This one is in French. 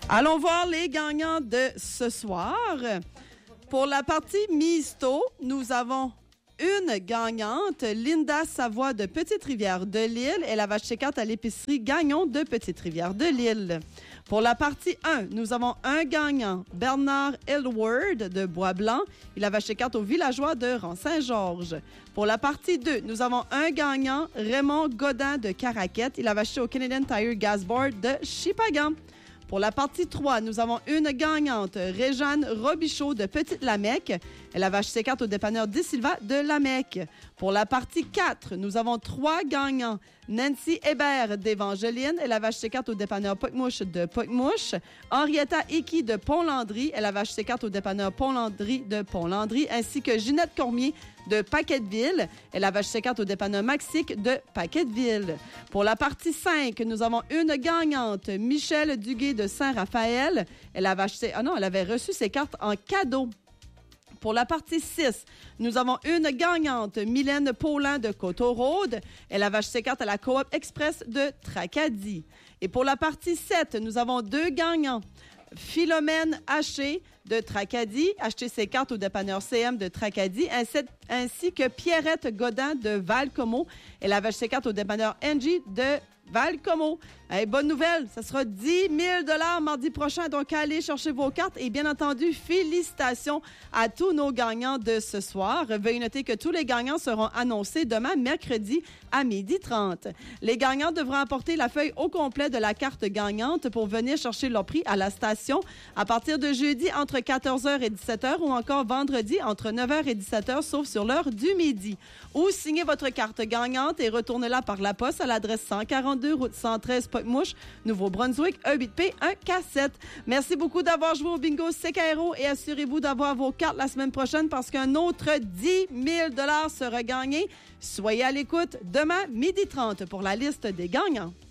Allons voir les gagnants de ce soir. Pour la partie Misto, nous avons une gagnante, Linda Savoie de Petite-Rivière-de-l'Île. Elle avait acheté carte à l'épicerie Gagnon de Petite-Rivière-de-l'Île. Pour la partie 1, nous avons un gagnant, Bernard Elward de Bois-Blanc. Il avait acheté carte aux villageois de Rang-Saint-Georges. Pour la partie 2, nous avons un gagnant, Raymond Godin de Caraquette. Il avait acheté au Canadian Tire Gas Board de Shippagan. Pour la partie 3, nous avons une gagnante, Réjeanne Robichaud de Petite-Lamec. Elle avait acheté ses cartes au dépanneur Dissilva de Lamec. Pour la partie 4, nous avons 3 gagnants. Nancy Hébert d'Évangeline. Elle avait acheté ses cartes au dépanneur Pocmouche de Pocmouche. Henrietta Hickey de Pont-Landry. Elle avait acheté ses cartes au dépanneur Pont-Landry de Pont-Landry. Ainsi que Ginette Cormier de Paquetteville. Elle avait acheté ses cartes au dépanneur Maxique de Paquetteville. Pour la partie 5, nous avons une gagnante, Michel Duguay de Saint-Raphaël. Elle avait reçu ses cartes en cadeau. Pour la partie 6, nous avons une gagnante, Mylène Paulin de Coteau-Rôde. Elle avait acheté ses cartes à la Coop Express de Tracadie. Et pour la partie 7, nous avons 2 gagnants. Philomène Haché de Tracadie, acheté ses cartes au dépanneur CM de Tracadie, ainsi que Pierrette Godin de Val-Comeau. Elle avait acheté ses cartes au dépanneur Angie de Val-Comeau. Hey, bonne nouvelle, ça sera 10 000 mardi prochain, donc allez chercher vos cartes et bien entendu, félicitations à tous nos gagnants de ce soir. Veuillez noter que tous les gagnants seront annoncés demain, mercredi, à 12h30. Les gagnants devront apporter la feuille au complet de la carte gagnante pour venir chercher leur prix à la station à partir de jeudi entre 14h et 17h ou encore vendredi entre 9h et 17h, sauf sur l'heure du midi. Ou signez votre carte gagnante et retournez-la par la poste à l'adresse 142 route 113 Pocmouche, Nouveau-Brunswick, E8P 1K7. Merci beaucoup d'avoir joué au bingo CKRO et assurez-vous d'avoir vos cartes la semaine prochaine parce qu'un autre 10 000 sera gagné. Soyez à l'écoute demain 12h30 pour la liste des gagnants.